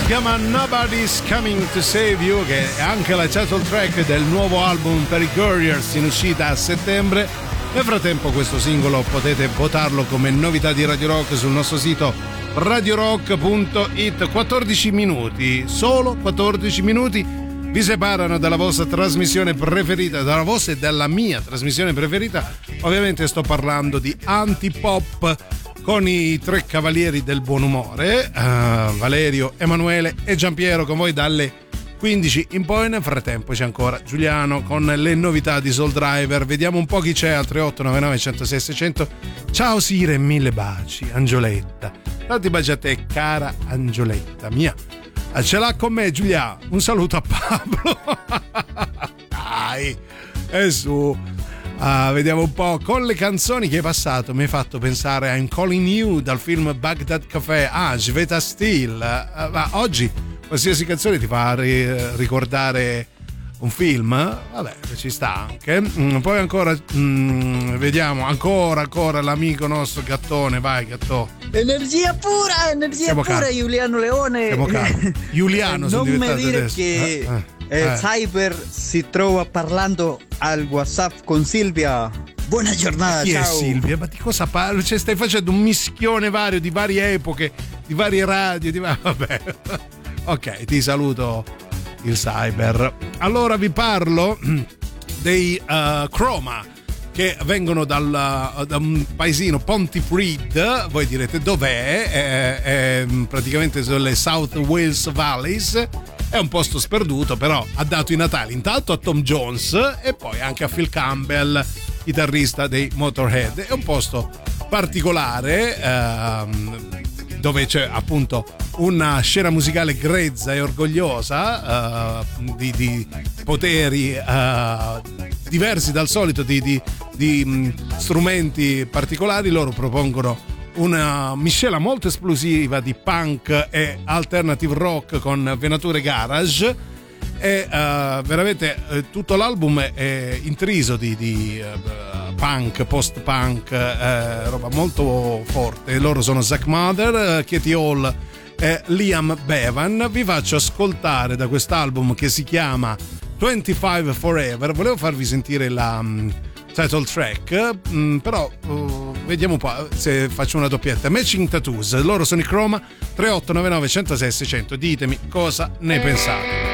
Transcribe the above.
chiama Nobody's Coming to Save You, che è anche la title track del nuovo album per i Couriers in uscita a settembre. Nel frattempo questo singolo potete votarlo come novità di Radio Rock sul nostro sito radiorock.it. 14 minuti, solo 14 minuti vi separano dalla vostra trasmissione preferita, dalla vostra e dalla mia trasmissione preferita. Ovviamente sto parlando di Antipop con i tre cavalieri del buon umore, Valerio, Emanuele e Giampiero con voi dalle 15 in poi. Nel frattempo c'è ancora Giuliano con le novità di Soul Driver. Vediamo un po' chi c'è al 3899 106 600. Ciao Sire, mille baci, Angioletta. Tanti baci a te, cara Angioletta mia. Ce l'ha con me Giulia, un saluto a Pablo. Dai, e su. Vediamo un po', con le canzoni che hai passato mi hai fatto pensare a I'm Calling You dal film Baghdad Café, Sveta Steel, ma oggi qualsiasi canzone ti fa ricordare un film, vabbè, ci sta anche. Poi ancora vediamo ancora l'amico nostro Gattone, vai Gattò. Energia pura, Giuliano Leone. Giuliano, non mi dire adesso. Che Cyber si trova parlando al WhatsApp con Silvia. Buona giornata. Chi ciao. è Silvia? Ma di cosa parli? Cioè, stai facendo un mischione vario di varie epoche, di varie radio, vabbè. Ok, ti saluto il Cyber. Allora vi parlo dei Chroma, che vengono da un paesino Pontypridd. Voi direte dov'è? È praticamente sulle South Wales Valleys. È un posto sperduto, però ha dato i Natali intanto a Tom Jones e poi anche a Phil Campbell, chitarrista dei Motorhead. È un posto particolare dove c'è appunto una scena musicale grezza e orgogliosa, di poteri diversi dal solito, di strumenti particolari. Loro propongono una miscela molto esplosiva di punk e alternative rock con venature garage, e veramente tutto l'album è intriso di punk, post-punk, roba molto forte. Loro sono Zach Mother, Katie Hall e Liam Bevan. Vi faccio ascoltare da quest'album che si chiama 25 Forever. Volevo farvi sentire la title track, però vediamo un po' se faccio una doppietta. Matching Tattoos, loro sono i Chroma. 3899 106 600, ditemi cosa ne pensate.